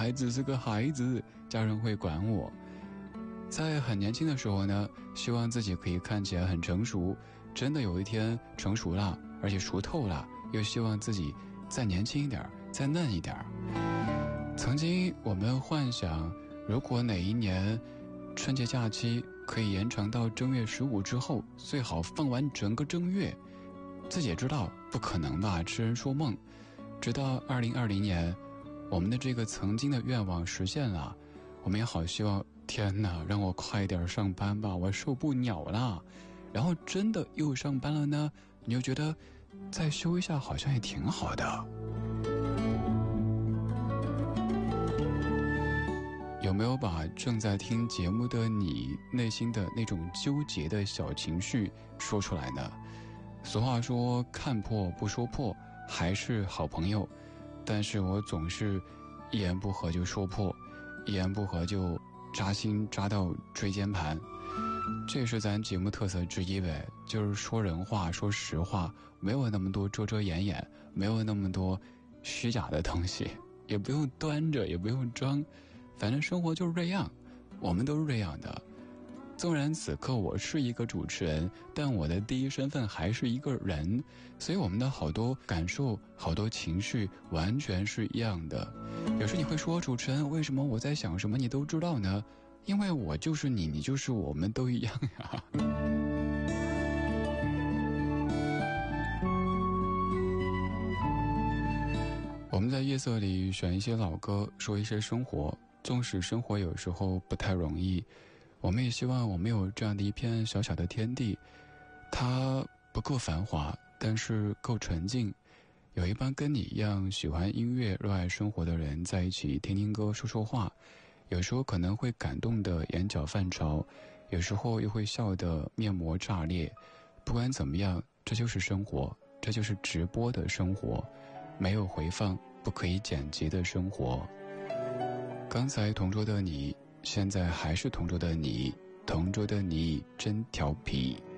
还只是个孩子，家人会管我。在很年轻的时候呢，希望自己可以看起来很成熟，真的有一天成熟了，而且熟透了，又希望自己再年轻一点，再嫩一点。曾经我们幻想，如果哪一年春节假期可以延长到正月15之后，最好放完整个正月。自己也知道不可能吧，痴人说梦。直到2020年，我们的这个曾经的愿望实现了，我们也好希望，天哪，让我快点上班吧，我受不了了。然后真的又上班了呢，你就觉得再休一下好像也挺好的。有没有把正在听节目的你内心的那种纠结的小情绪说出来呢？俗话说，看破不说破还是好朋友，但是我总是一言不合就说破，一言不合就扎心扎到椎间盘。这也是咱节目特色之一呗，就是说人话，说实话，没有那么多遮遮掩掩，没有那么多虚假的东西，也不用端着，也不用装，反正生活就是这样，我们都是这样的。纵然此刻我是一个主持人，但我的第一身份还是一个人，所以我们的好多感受，好多情绪完全是一样的。有时你会说，主持人，为什么我在想什么你都知道呢？因为我就是你，你就是我们都一样呀。我们在夜色里选一些老歌，说一些生活，纵使生活有时候不太容易，我们也希望我们有这样的一片小小的天地，它不够繁华，但是够纯净。有一帮跟你一样喜欢音乐、热爱生活的人在一起听听歌、说说话，有时候可能会感动的眼角泛潮，有时候又会笑得面膜炸裂。不管怎么样，这就是生活，这就是直播的生活，没有回放，不可以剪辑的生活。刚才同桌的你，现在还是同桌的你，同桌的你真调皮。